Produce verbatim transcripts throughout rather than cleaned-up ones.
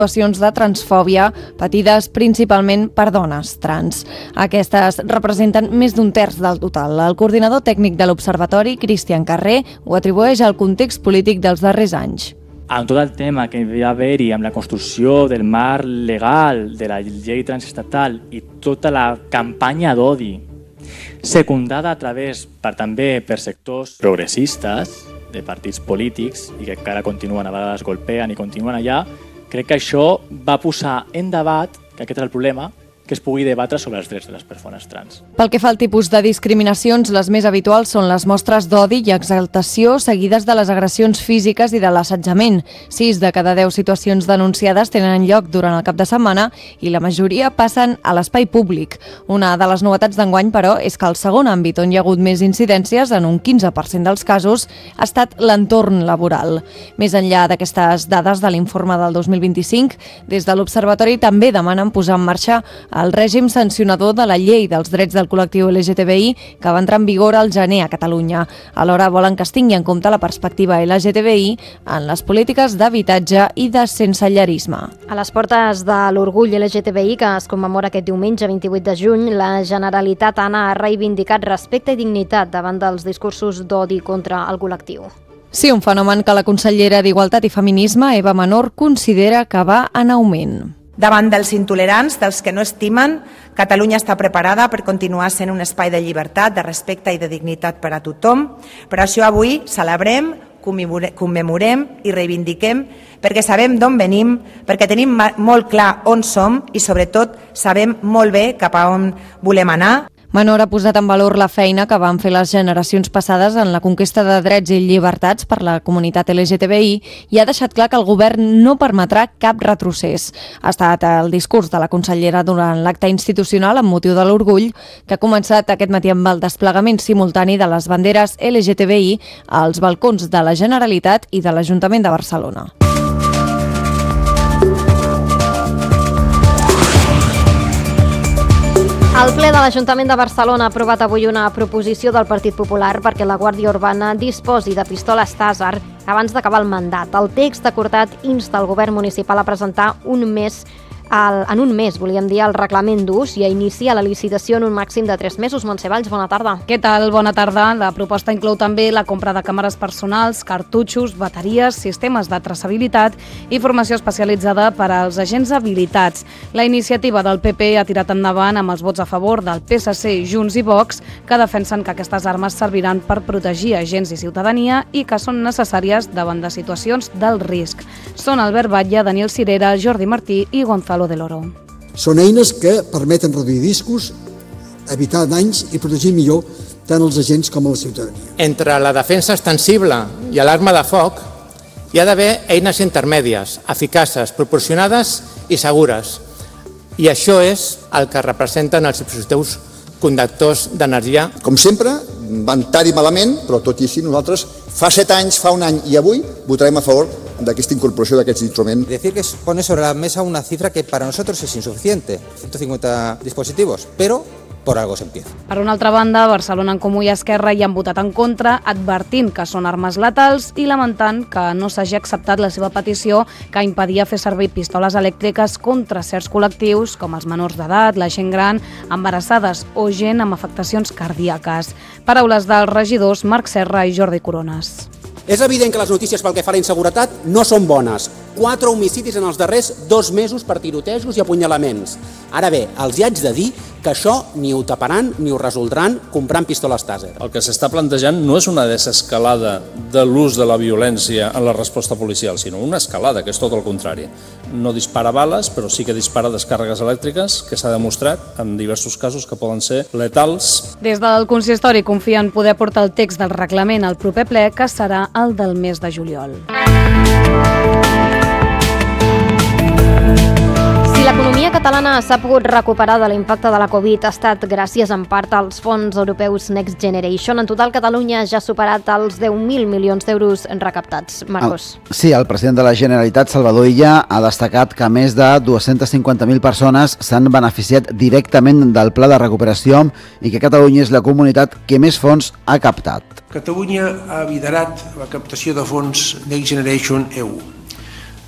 situacions de transfòbia patides principalment per dones trans. Aquestes representen més d'un terç del total. El coordinador tècnic de l'Observatori, Cristian Carrer, ho atribueix al context polític dels darrers anys. Amb tot el tema que hi va haver-hi amb la construcció del marc legal de la llei transestatal i tota la campanya d'odi secundada a través per, també per sectors progressistes de partits polítics i que encara continuen, a vegades golpeen i continuen allà, crec que això va posar en debat, que aquest és el problema, que es pugui debatre sobre els drets de les persones trans. Pel que fa al tipus de discriminacions, les més habituals són les mostres d'odi i exaltació seguides de les agressions físiques i de l'assetjament. Sis de cada deu situacions denunciades tenen lloc durant el cap de setmana i la majoria passen a l'espai públic. Una de les novetats d'enguany, però, és que el segon àmbit on hi ha hagut més incidències, en un quinze per cent dels casos, ha estat l'entorn laboral. Més enllà d'aquestes dades de l'informe del dos mil vint-i-cinc, des de l'Observatori també demanen posar en marxa el règim sancionador de la llei dels drets del col·lectiu L G T B I que va entrar en vigor al gener a Catalunya. Alhora volen que es tingui en compte la perspectiva L G T B I en les polítiques d'habitatge i de sensellarisme. A les portes de l'orgull L G T B I que es commemora aquest diumenge vint-i-vuit de juny, la Generalitat Anna ha reivindicat respecte i dignitat davant dels discursos d'odi contra el col·lectiu. Sí, un fenomen que la consellera d'Igualtat i Feminisme, Eva Menor, considera que va en augment. Davant dels intolerants, dels que no estimen, Catalunya està preparada per continuar sent un espai de llibertat, de respecte i de dignitat per a tothom. Per això avui celebrem, commemorem i reivindiquem perquè sabem d'on venim, perquè tenim molt clar on som i sobretot sabem molt bé cap a on volem anar. Menor ha posat en valor la feina que van fer les generacions passades en la conquesta de drets i llibertats per la comunitat L G T B I i ha deixat clar que el govern no permetrà cap retrocés. Ha estat el discurs de la consellera durant l'acte institucional amb motiu de l'orgull que ha començat aquest matí amb el desplegament simultani de les banderes L G T B I als balcons de la Generalitat i de l'Ajuntament de Barcelona. El ple de l'Ajuntament de Barcelona ha aprovat avui una proposició del Partit Popular perquè la Guàrdia Urbana disposi de pistoles Taser abans d'acabar el mandat. El text acordat insta el govern municipal a presentar un mes El, en un mes, volíem dir, el reglament d'ús i a iniciar la licitació en un màxim de tres mesos. Montse Valls, bona tarda. Què tal? Bona tarda. La proposta inclou també la compra de càmeres personals, cartutxos, bateries, sistemes de traçabilitat i formació especialitzada per als agents habilitats. La iniciativa del P P ha tirat endavant amb els vots a favor del P S C, Junts i Vox, que defensen que aquestes armes serviran per protegir agents i ciutadania i que són necessàries davant de situacions d'alt risc. Són Albert Batlle, Daniel Cirera, Jordi Martí i Gonzalo de l'Oro. Són eines que permeten reduir riscos, evitar danys i protegir millor tant els agents com a la ciutadania. Entre la defensa extensible i l'arma de foc hi ha d'haver eines intermèdies, eficaces, proporcionades i segures. I això és el que representen els dispositius conductors d'energia. Com sempre, van tard i malament, però tot i així nosaltres fa set anys, fa un any i avui votarem a favor d'aquesta incorporació d'aquests instruments. Decir que pone sobre la mesa una cifra que para nosotros es insuficiente, ciento cincuenta dispositivos, pero por algo se empieza. Per una altra banda, Barcelona en Comú i Esquerra hi han votat en contra, advertint que són armes letals i lamentant que no s'hagi acceptat la seva petició que impedia fer servir pistoles elèctriques contra certs col·lectius com els menors d'edat, la gent gran, embarassades o gent amb afectacions cardíaques. Paraules dels regidors Marc Serra i Jordi Corones. És evident que les notícies pel que fa a la inseguretat no són bones. Quatre homicidis en els darrers dos mesos per tirotejos i apunyalaments. Ara bé, els hi haig de dir que això ni ho taparan ni ho resoldran comprant pistoles Taser. El que s'està plantejant no és una desescalada de l'ús de la violència en la resposta policial, sinó una escalada, que és tot el contrari. No dispara bales, però sí que dispara descàrregues elèctriques, que s'ha demostrat en diversos casos que poden ser letals. Des del consistori confien poder portar el text del reglament al proper ple, que serà el del mes de juliol. Si l'economia catalana s'ha pogut recuperar de l'impacte de la Covid ha estat gràcies en part als fons europeus Next Generation. En total, Catalunya ja ha superat els deu mil milions d'euros recaptats. Marcos. El, sí, el president de la Generalitat, Salvador Illa, ha destacat que més de dues-centes cinquanta mil persones s'han beneficiat directament del pla de recuperació i que Catalunya és la comunitat que més fons ha captat. Catalunya ha liderat la captació de fons Next Generation E U.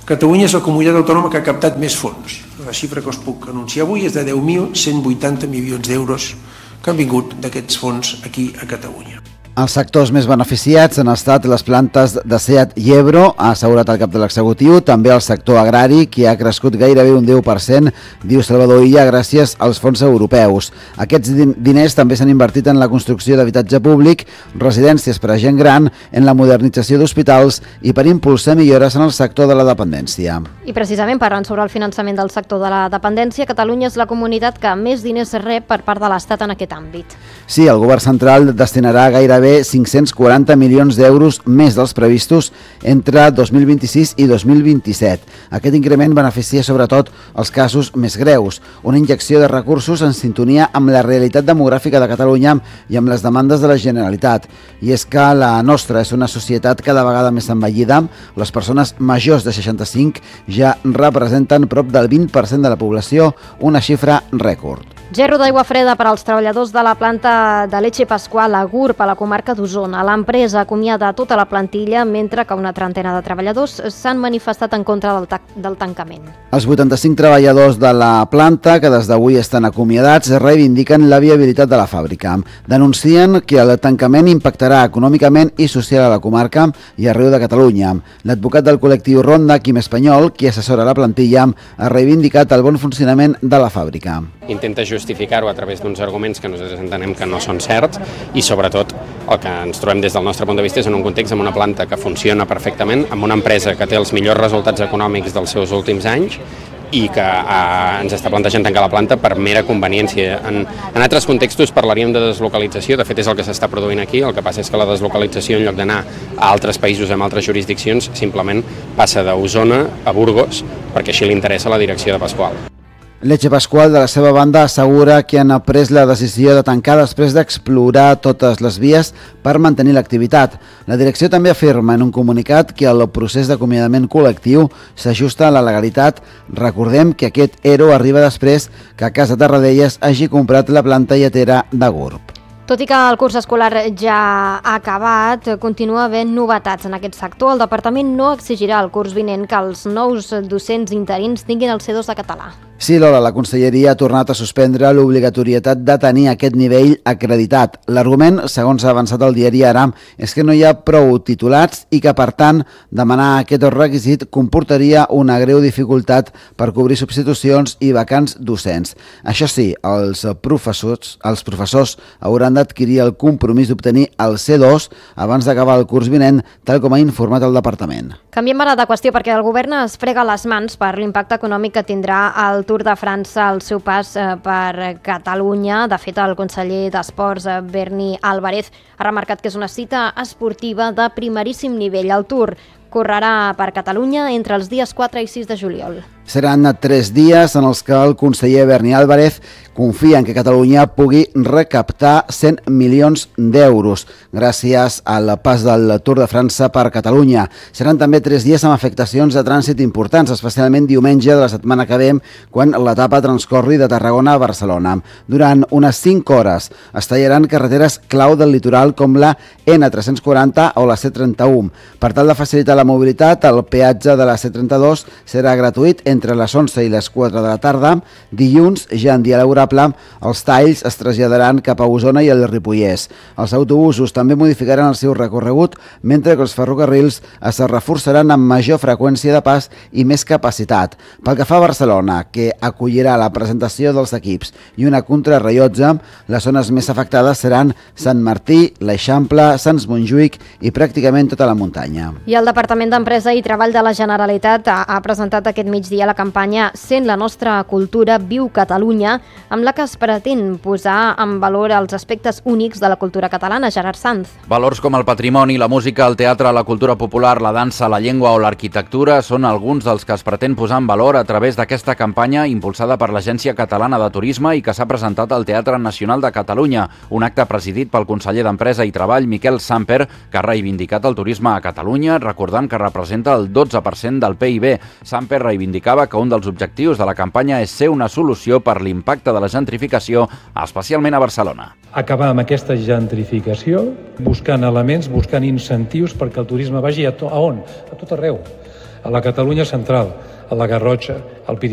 Catalunya és la comunitat autònoma que ha captat més fons. La xifra que us puc anunciar avui és de deu mil cent vuitanta milions d'euros que han vingut d'aquests fons aquí a Catalunya. Els sectors més beneficiats han estat les plantes de SEAT i Ebro, ha assegurat el cap de l'executiu, també el sector agrari, que ha crescut gairebé un deu per cent, diu Salvador Illa, gràcies als fons europeus. Aquests diners també s'han invertit en la construcció d'habitatge públic, residències per a gent gran, en la modernització d'hospitals i per impulsar millores en el sector de la dependència. I precisament parlant sobre el finançament del sector de la dependència, Catalunya és la comunitat que més diners rep per part de l'Estat en aquest àmbit. Sí, el govern central destinarà gairebé cinc-cents quaranta milions d'euros més dels previstos entre dos mil vint-i-sis i dos mil vint-i-set. Aquest increment beneficia sobretot els casos més greus, una injecció de recursos en sintonia amb la realitat demogràfica de Catalunya i amb les demandes de la Generalitat. I és que la nostra és una societat cada vegada més envellida. Les persones majors de seixanta-cinc ja representen prop del vint per cent de la població, una xifra rècord. Gerro d'aigua freda per als treballadors de la planta de Leche Pascual a Gurb, a la comarca d'Osona. L'empresa acomiada tota la plantilla, mentre que una trentena de treballadors s'han manifestat en contra del, ta del tancament. Els vuitanta-cinc treballadors de la planta, que des d'avui estan acomiadats, reivindiquen la viabilitat de la fàbrica. Denuncien que el tancament impactarà econòmicament i social a la comarca i arreu de Catalunya. L'advocat del col·lectiu Ronda, Quim Espanyol, qui assessora la plantilla, ha reivindicat el bon funcionament de la fàbrica. Intenta justificar-ho a través d'uns arguments que nosaltres entenem que no són certs i sobretot el que ens trobem des del nostre punt de vista és en un context amb una planta que funciona perfectament, amb una empresa que té els millors resultats econòmics dels seus últims anys i que eh, ens està plantejant tancar la planta per mera conveniència. En, en altres contextos parlaríem de deslocalització, de fet és el que s'està produint aquí, el que passa és que la deslocalització en lloc d'anar a altres països amb altres jurisdiccions simplement passa d'Osona a Burgos perquè així li interessa la direcció de Pasqual. Leche Pascual, de la seva banda, assegura que han pres la decisió de tancar després d'explorar totes les vies per mantenir l'activitat. La direcció també afirma en un comunicat que el procés d'acomiadament col·lectiu s'ajusta a la legalitat. Recordem que aquest E R O arriba després que Casa Tarradellas hagi comprat la planta lletera de Gurb. Tot i que el curs escolar ja ha acabat, continua havent novetats en aquest sector. El departament no exigirà el curs vinent que els nous docents interins tinguin el C dos de català. Sí, Lola, la Conselleria ha tornat a suspendre l'obligatorietat de tenir aquest nivell acreditat. L'argument, segons ha avançat el diari Ara, és que no hi ha prou titulats i que, per tant, demanar aquest requisit comportaria una greu dificultat per cobrir substitucions i vacants docents. Això sí, els professors, els professors hauran d'adquirir el compromís d'obtenir el C dos abans d'acabar el curs vinent, tal com ha informat el departament. Canviem ara de qüestió perquè el govern es frega les mans per l'impacte econòmic que tindrà el Tour de França al seu pas per Catalunya. De fet, el conseller d'Esports, Berni Álvarez, ha remarcat que és una cita esportiva de primeríssim nivell. El Tour correrà per Catalunya entre els dies quatre i sis de juliol. Seran tres dies en els que el conseller Berni Álvarez confia en que Catalunya pugui recaptar cent milions d'euros gràcies al pas del Tour de França per Catalunya. Seran també tres dies amb afectacions de trànsit importants, especialment diumenge de la setmana que ve, quan l'etapa transcorri de Tarragona a Barcelona. Durant unes cinc hores es tallaran carreteres clau del litoral com la N tres-cents quaranta o la C trenta-u. Per tal de facilitar la mobilitat, el peatge de la C trenta-dos serà gratuït entre les onze i les quatre de la tarda. Dilluns, ja en dia laborable, els talls es traslladaran cap a Osona i el Ripollès. Els autobusos també modificaran el seu recorregut, mentre que els ferrocarrils es reforçaran amb major freqüència de pas i més capacitat. Pel que fa a Barcelona, que acollirà la presentació dels equips i una contrarrellotge, les zones més afectades seran Sant Martí, l'Eixample, Sants Montjuïc i pràcticament tota la muntanya. I el Departament d'Empresa i Treball de la Generalitat ha, ha presentat aquest migdia la campanya Sent la nostra cultura, viu Catalunya, amb la que es pretén posar en valor els aspectes únics de la cultura catalana. Gerard Sanz. Valors com el patrimoni, la música, el teatre, la cultura popular, la dansa, la llengua o l'arquitectura són alguns dels que es pretén posar en valor a través d'aquesta campanya impulsada per l'Agència Catalana de Turisme i que s'ha presentat al Teatre Nacional de Catalunya, un acte presidit pel conseller d'Empresa i Treball, Miquel Samper, que ha reivindicat el turisme a Catalunya, recordant que representa el dotze per cent del P I B. Samper reivindicava que un dels objectius de la campanya és ser una solució per l'impacte de la gentrificació, especialment a Barcelona. Acabar amb aquesta gentrificació, buscant elements, buscant incentius perquè el turisme vagi a, to a on? A tot arreu. a la Catalunya central, a la Garrotxa, al Pirineu